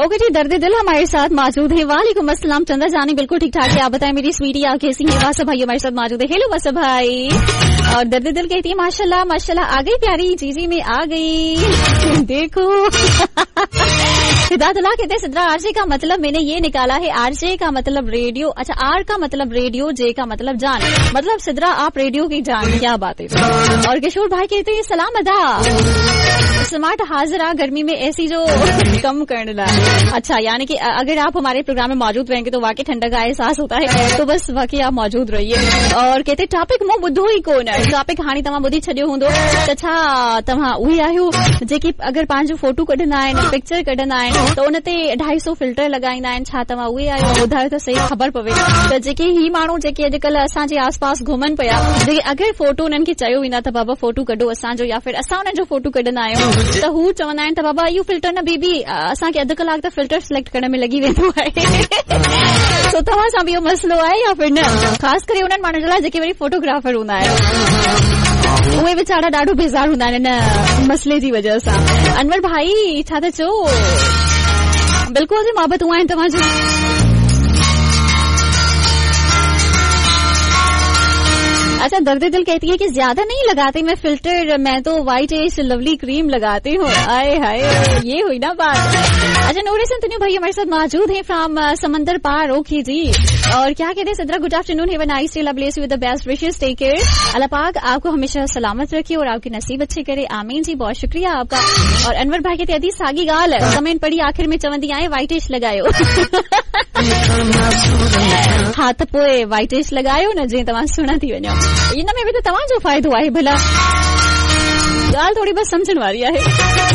Okay जी, दर्द दिल हमारे साथ मौजूद है। वालेकुम अस्सलाम। चंदा जानी बिल्कुल ठीक ठाक है, आप बताएं मेरी स्वीटी आप कैसी है? वासा भाई हमारे साथ मौजूद है। हेलो वासा भाई। और दर्द दिल कहती है माशाल्लाह माशाल्लाह आ गई प्यारी चीजी में आ गई देखो। हिदायतुल्लाह कहते हैं सिद्रा आरजे का मतलब मैंने ये निकाला है, आरजे का मतलब रेडियो, अच्छा आर का मतलब रेडियो, जे का मतलब जान, मतलब सिद्रा आप रेडियो की जान, क्या बात है। और किशोर भाई कहते हैं सलाम अदा स्मार्ट हाजिरा गर्मी में ऐसी जो कम करना। अच्छा यानी कि अगर आप हमारे प्रोग्राम में मौजूद रहेंगे तो वाकई ठंडक का एहसास होता है, तो बस वाकई आप मौजूद रहिए। और कहते टॉपिक मो बुधो ही कोन टॉपिक हाणे तव्हां ॿुधी छॾियो हूंदो त छा तव्हां उहे आहियो जेकी अगर पंहिंजो फोटो कढंदा आहिनि, पिक्चर कढंदा आहिनि त उन ते 250 फिल्टर लॻाईंदा आहिनि, छा तव्हां उहे आहियो? ॿुधायो त सही ख़बर पवे त जेके ही माण्हू जेके अॼुकल्ह असांजे आस पास घुमनि पिया, जेके अगरि फोटो उन्हनि खे चयो वेंदा त बाबा फोटो कढो असांजो, या फिर असां उन्हनि जो फोटो कढंदा आहियूं त हू चवंदा आहिनि त बाबा इहो फिल्टर न बीबी असांखे अधु कलाक त फिल्टर सिलेक्ट करण में लॻी वेंदो आहे। सो तव्हां सां बि इहो मसइलो आहे या फिर न? ख़ासि करे उन्हनि माण्हुनि जे लाइ जेके वरी फोटोग्राफर हूंदा आहिनि, उहे वीचारा ॾाढो बेज़ार हूंदा आहिनि इन मसइले जी वजह सां। अनवर भाई छा था चओ? बिल्कुल जी मोहबतूं आहिनि तव्हांजूं। अच्छा दर्द दिल कहती है कि ज्यादा नहीं लगाती मैं फिल्टर, मैं तो वाइट एज लवली क्रीम लगाती हूँ। आए हाय ये हुई ना बात। अच्छा नूरे संतनु भाई हमारे साथ मौजूद हैं फ्रॉम समंदर पार। ओके जी। और क्या कहते हैं Sidra good afternoon, have a nice day, bless you with the best wishes, take care, अल्लाह पाक आपको हमेशा सलामत रखे और आपके नसीब अच्छे करे, आमीन जी। बहुत शुक्रिया आपका। और अनवर भाई कहते अदी सागी गाल कमेंट पढ़ी आखिर में चवंदी आए वाइटिश लगायो। हाँ त पोइ वाइटिश लगायो न जीअं तव्हां सुणा थी वञो, इन में बि त तव्हांजो फ़ाइदो आहे भला, ॻाल्हि थोड़ी बस समझण वारी आहे।